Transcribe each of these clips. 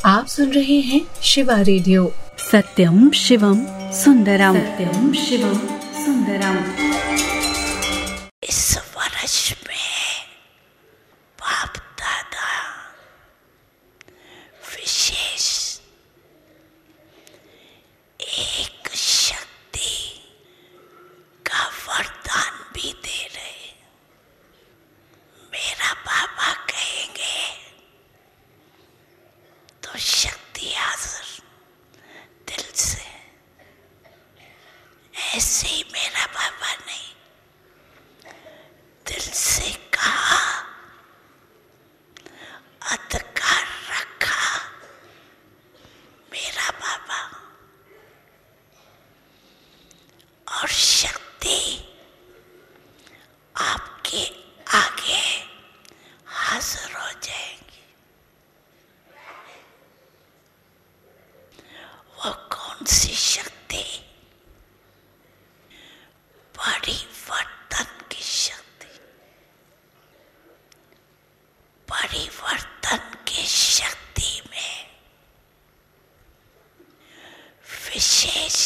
आप सुन रहे हैं शिवा रेडियो। सत्यम शिवम सुंदरम, सत्यम शिवम सुंदरम। इस वर्ष में बाप दादा विशेष एक शक्ति का वरदान भी दे रहे। मेरा बाबा कहेंगे तो शक्ति हाजिर दिल से। ऐसे ही मेरा बाबा नहीं, दिल से कहा, अधिकार रखा। मेरा बाबा और शक्ति आपके आगे हाजिर हो जाएगी। वो कौन सी शक्ति? परिवर्तन की शक्ति। परिवर्तन की शक्ति में विशेष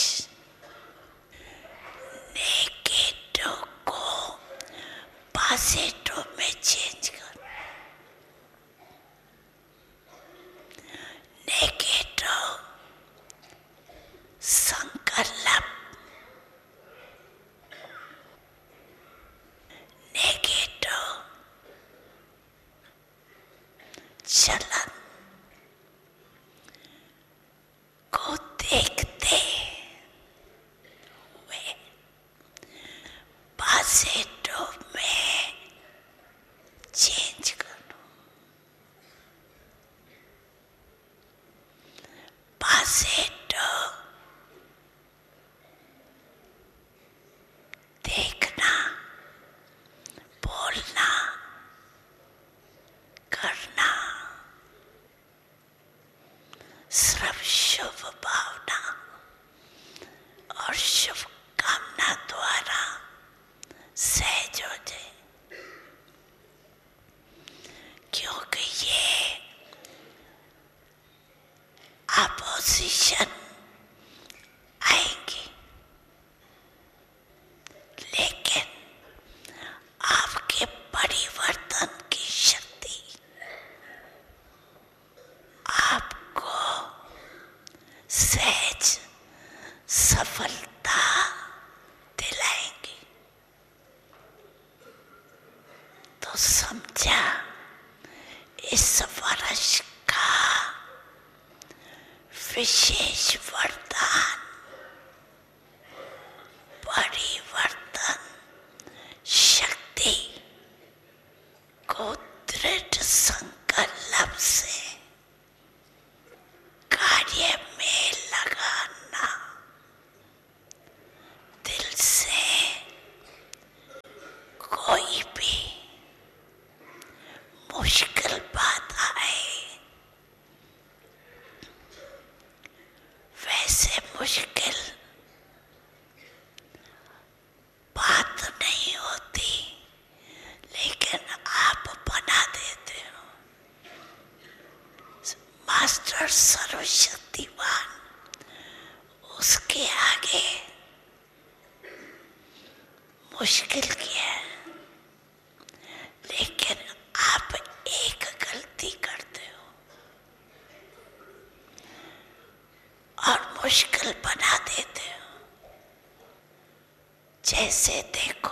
नेगेटिव को पॉजिटिव में चेंज कर। नेगेटिव संकल्प, नेगेटिव चलन को देखते हुए पॉजिटिव में चेंज करो। पॉजिटिव देखना, बोलना, करना सिर्फ शुभ भावना और शुभ कामना द्वारा सहज हो जाए। क्योंकि ये अपोजिशन आएंगी, लेकिन आपके परिवर्तन की शक्ति आपको सहज सफलता दिलाएंगी। तो समझा, इस वर्ष का विशेष वरदान परिवर्तन शक्ति को दृढ़ संकल्प से कार्य में लगाना। दिल से कोई भी मुश्किल बात आए, वैसे मुश्किल बात नहीं होती, लेकिन आप बना देते हो। मास्टर सर्वशक्तिवान, उसके आगे मुश्किल क्या है? लेकिन आप एक गलती करते हो और मुश्किल बना देते हो। जैसे देखो,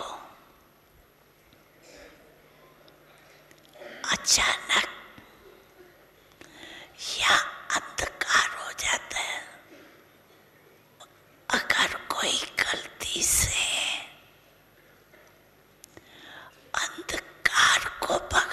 अचानक या अंधकार हो जाता है। अगर कोई गलती से अंधकार को